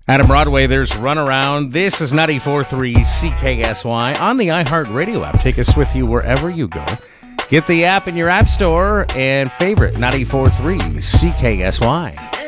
Adam Broadway, there's Runaround. This is 94.3 CKSY on the iHeartRadio app. Take us with you wherever you go. Get the app in your app store and favorite 94.3 CKSY.